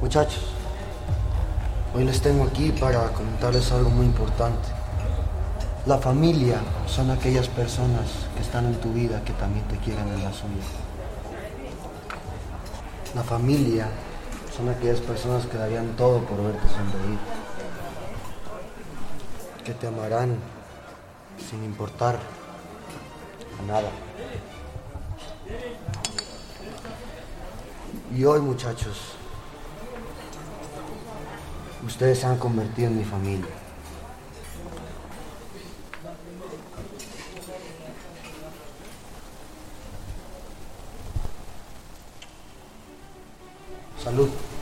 Muchachos, hoy les tengo aquí para comentarles algo muy importante. La familia son aquellas personas que están en tu vida que también te quieren en la suya. La familia son aquellas personas que darían todo por verte sonreír, que te amarán sin importar a nada. Y hoy, muchachos, ustedes se han convertido en mi familia. Salud.